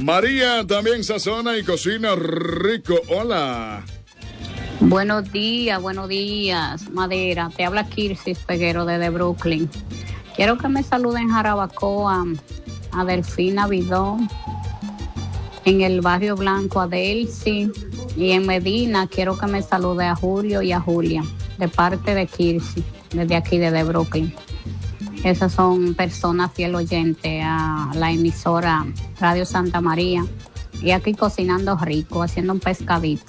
María también sazona y cocina rico. Hola. Buenos días, Madera. Te habla Kirsis Peguero desde Brooklyn. Quiero que me saluden en Jarabacoa a Delfina Vidón, en el Barrio Blanco a Delcy, y en Medina quiero que me salude a Julio y a Julia, de parte de Kirsis, desde aquí, desde Brooklyn. Esas son personas fiel oyentes a la emisora Radio Santa María. Y aquí cocinando rico, haciendo un pescadito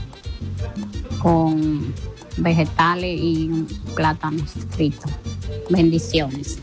con vegetales y plátanos fritos. Bendiciones.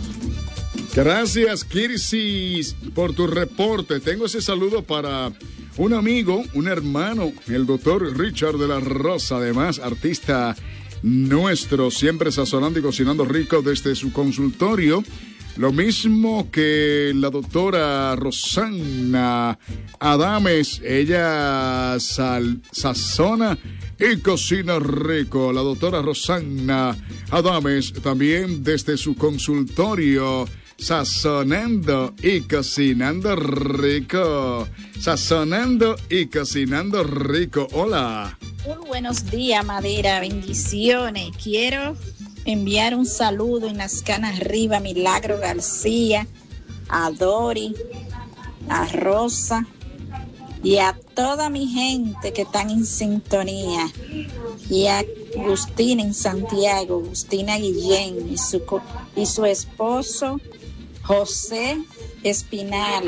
Gracias, Kirsis, por tu reporte. Tengo ese saludo para un amigo, un hermano, el doctor Richard de la Rosa, además artista nuestro, siempre sazonando y cocinando rico desde su consultorio. Lo mismo que la doctora Rosana Adames, ella sazona y cocina rico. La doctora Rosana Adames también desde su consultorio, sazonando y cocinando rico. Sazonando y cocinando rico. Hola. Muy buenos días, Madera. Bendiciones. Quiero enviar un saludo en las canas arriba a Milagro García, a Dori, a Rosa y a toda mi gente que están en sintonía, y a Agustina en Santiago, Agustina Guillén y su esposo José Espinal.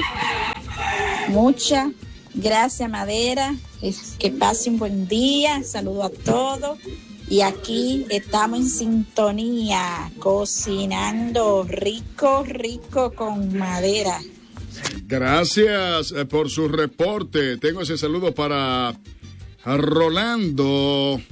Muchas gracias, Madera. Que pase un buen día. Saludo a todos. Y aquí estamos en sintonía, cocinando rico, rico con Madera. Gracias por su reporte. Tengo ese saludo para Rolando,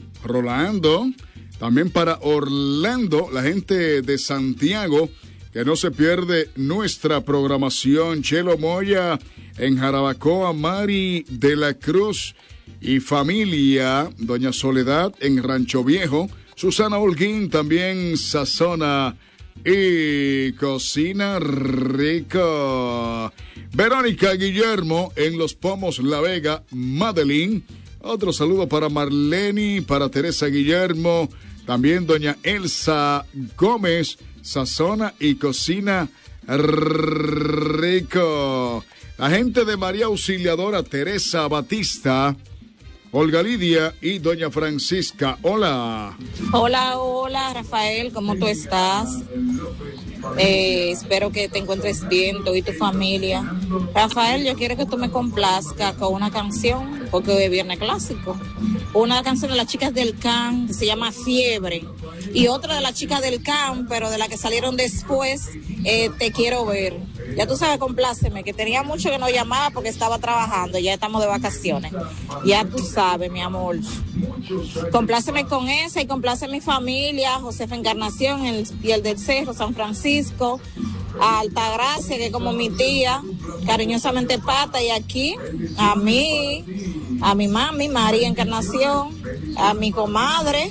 también para Orlando, la gente de Santiago, que no se pierde nuestra programación. Chelo Moya en Jarabacoa, Mari de la Cruz y familia, Doña Soledad en Rancho Viejo, Susana Holguín también sazona y cocina rico. Verónica Guillermo en Los Pomos La Vega, Madeline. Otro saludo para Marleni, para Teresa Guillermo, también doña Elsa Gómez, sazona y cocina rico. La gente de María Auxiliadora Teresa Batista, Olga Lidia y doña Francisca. Hola. Hola, Rafael, ¿cómo tú estás? Espero que te encuentres bien, tú y tu familia. Rafael, yo quiero que tú me complazcas con una canción, porque hoy es viernes clásico. Una canción de las chicas del CAN que se llama Fiebre, y otra de las chicas del CAN, pero de la que salieron después, Te Quiero Ver. Ya tú sabes, compláceme, que tenía mucho que no llamaba porque estaba trabajando, ya estamos de vacaciones. Ya tú sabes, mi amor. Compláceme con esa y complace a mi familia, Josefa Encarnación y el del Cerro, San Francisco, a Altagracia, que es como mi tía, cariñosamente Pata, y aquí a mí, a mi mami, María Encarnación, a mi comadre,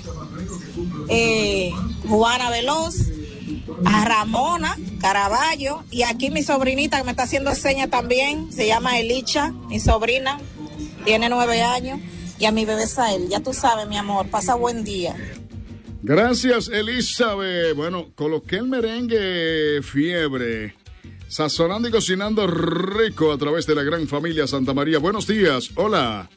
Juana Veloz, a Ramona Caraballo, y aquí mi sobrinita que me está haciendo señas también, se llama Elicha, mi sobrina, tiene 9 años, y a mi bebé Sael. Ya tú sabes, mi amor, pasa buen día. Gracias, Elizabeth. Bueno, coloqué el merengue Fiebre, sazonando y cocinando rico a través de la gran familia Santa María. Buenos días, hola.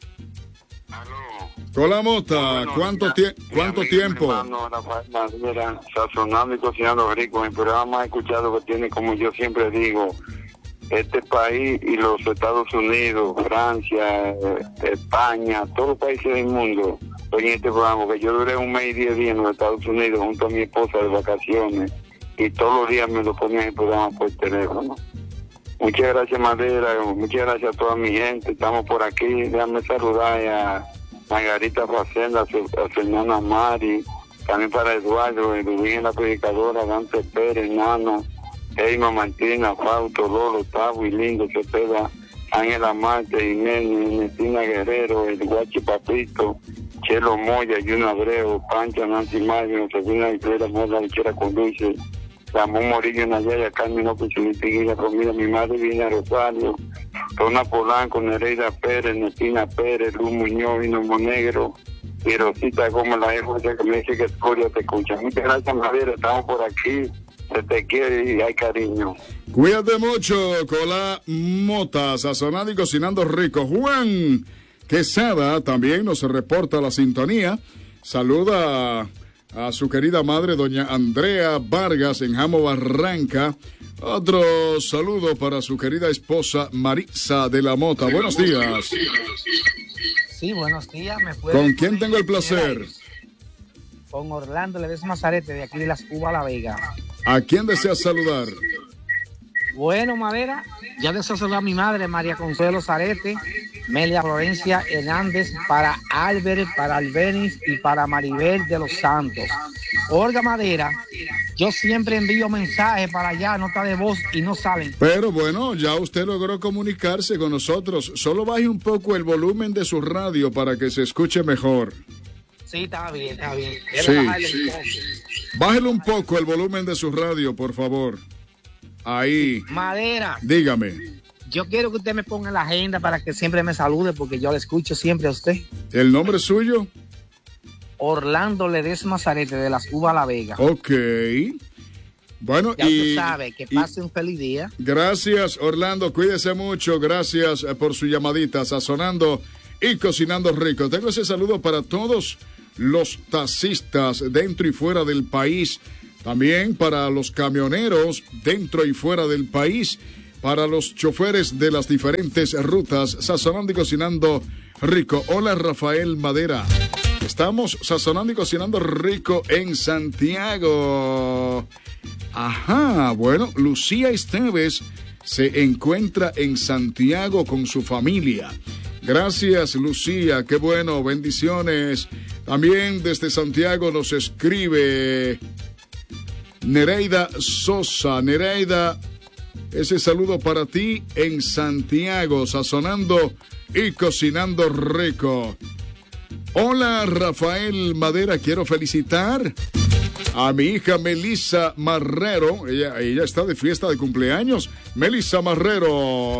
Hola, Mota, ¿cuánto tiempo? Hermano Rafael Madera, sazonando y cocinando rico. En el programa he escuchado que tiene, como yo siempre digo, este país y los Estados Unidos, Francia, España, todos los países del mundo, en este programa, que yo duré 1 mes y 10 días en los Estados Unidos junto a mi esposa de vacaciones, y todos los días me lo ponía en el programa por teléfono. Muchas gracias, Madera, muchas gracias a toda mi gente, estamos por aquí. Déjame saludar a Margarita Facenda, a Fernanda Mari, también para Eduardo, Edwin, la predicadora, Dante Pérez, Nano, Eima Martina, Fausto, Lolo, Tavo y Lindo, Cepeda, Ángela Marte, Inés, Ernestina Guerrero, el Guachi Papito, Chelo Moya, Juno Abreu, Pancha, Nancy Mario, Sabina Victoria, Mola, Lechera con Dulce, Ramón Morillo, Nayaya, Carmen López, Unitiguilla, Comida, mi madre Vina Rosario, Rona Polanco, Nereida Pérez, Netina Pérez, Luz Muñoz, Hinomo Negro, y Rosita Gómez, la jefa que me dice que Escoria te escucha. Muchas gracias, Madera, estamos por aquí, se te quiere y hay cariño. Cuídate mucho con la mota, sazonando y cocinando rico. Juan Quesada también nos reporta la sintonía. Saluda a su querida madre, doña Andrea Vargas, en Jamo Barranca. Otro saludo para su querida esposa, Marisa de la Mota. Buenos días. Sí, buenos días. ¿Con quién tengo el placer? Con Orlando Ledesma Zarete, de aquí de Las Uvas La Vega. ¿A quién deseas saludar? Bueno, Madera, ya deseo saludar a mi madre, María Consuelo Zarete, Melia Florencia Hernández, para Albert, para Albenis y para Maribel de los Santos. Olga Madera, yo siempre envío mensajes para allá, nota de voz, y no salen. Pero bueno, ya usted logró comunicarse con nosotros. Solo baje un poco el volumen de su radio para que se escuche mejor. Sí, está bien, está bien. Sí. Bájele un poco el volumen de su radio, por favor. Ahí. Madera. Dígame. Yo quiero que usted me ponga en la agenda para que siempre me salude, porque yo le escucho siempre a usted. ¿El nombre es suyo? Orlando Ledesma Zarete, de Las Uvas La Vega. Ok. Bueno, ya usted sabe, que pase un feliz día. Gracias, Orlando. Cuídese mucho. Gracias por su llamadita. Sazonando y cocinando rico. Tengo ese saludo para todos los taxistas dentro y fuera del país. También para los camioneros dentro y fuera del país, para los choferes de las diferentes rutas, sazonando y cocinando rico. Hola, Rafael Madera. Estamos sazonando y cocinando rico en Santiago. Ajá, bueno, Lucía Esteves se encuentra en Santiago con su familia. Gracias, Lucía, qué bueno, bendiciones. También desde Santiago nos escribe Nereida Sosa. Nereida, ese saludo para ti en Santiago, sazonando y cocinando rico. Hola, Rafael Madera, quiero felicitar a mi hija Melissa Marrero. Ella está de fiesta de cumpleaños. Melissa Marrero.